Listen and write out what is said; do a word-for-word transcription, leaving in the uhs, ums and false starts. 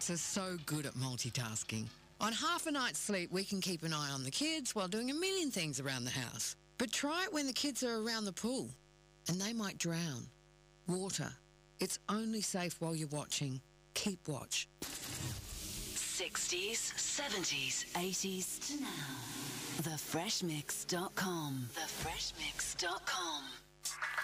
Parents are so good at multitasking. On half a night's sleep, we can keep an eye on the kids while doing a million things around the house. But try it when the kids are around the pool, and they might drown. Water. It's only safe while you're watching. Keep watch. sixties, seventies, eighties to now. the fresh mix dot com. the fresh mix dot com.